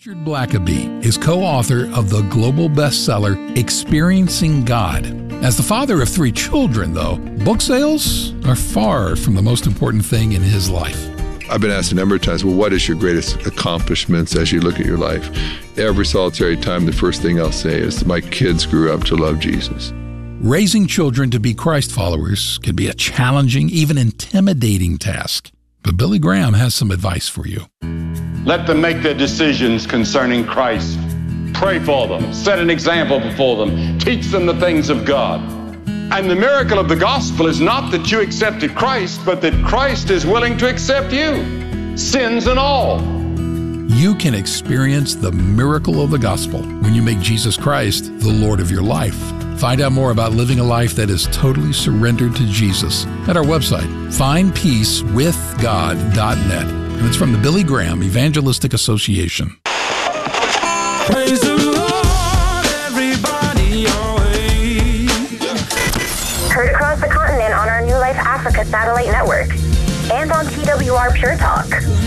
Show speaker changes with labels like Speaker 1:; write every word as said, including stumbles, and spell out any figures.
Speaker 1: Richard Blackaby is co-author of the global bestseller Experiencing God. As the father of three children, though, book sales are far from the most important thing in his life.
Speaker 2: I've been asked a number of times, well, what is your greatest accomplishments as you look at your life? Every solitary time, the first thing I'll say is my kids grew up to love Jesus.
Speaker 1: Raising children to be Christ followers can be a challenging, even intimidating task. But Billy Graham has some advice for you.
Speaker 3: Let them make their decisions concerning Christ. Pray for them. Set an example before them. Teach them the things of God. And the miracle of the gospel is not that you accepted Christ, but that Christ is willing to accept you, sins and all.
Speaker 1: You can experience the miracle of the gospel when you make Jesus Christ the Lord of your life. Find out more about living a life that is totally surrendered to Jesus at our website, find peace with god dot net. And it's from the Billy Graham Evangelistic Association.
Speaker 4: Praise the Lord, everybody, always.
Speaker 5: Heard across the continent on our New Life Africa satellite network and on T W R Pure Talk.